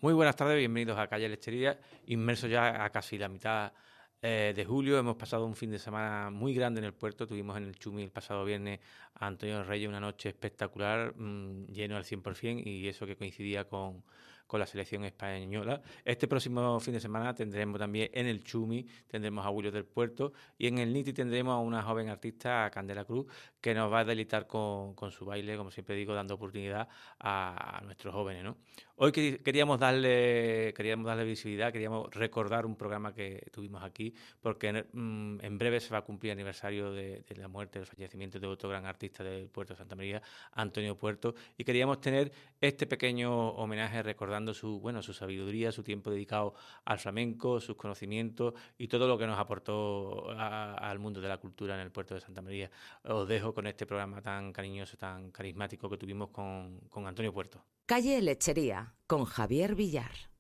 Muy buenas tardes, bienvenidos a Calle Lechería, inmersos ya a casi la mitad de julio. Hemos pasado un fin de semana muy grande en el puerto. Tuvimos en el Chumi el pasado viernes a Antonio Reyes una noche espectacular, lleno al 100%, y eso que coincidía con la selección española. Este próximo fin de semana tendremos también en el Chumi, tendremos a Willow del Puerto, y en el Niti tendremos a una joven artista, a Candela Cruz, que nos va a deleitar con su baile, como siempre digo, dando oportunidad a nuestros jóvenes, ¿no? Hoy queríamos darle visibilidad, queríamos recordar un programa que tuvimos aquí, porque en breve se va a cumplir el aniversario de la muerte, del fallecimiento de otro gran artista del puerto de Santa María, Antonio Puerto, y queríamos tener este pequeño homenaje recordando su sabiduría, su tiempo dedicado al flamenco, sus conocimientos y todo lo que nos aportó al mundo de la cultura en el puerto de Santa María. Os dejo con este programa tan cariñoso, tan carismático que tuvimos con Antonio Puerto. Calle Lechería, con Javier Villar.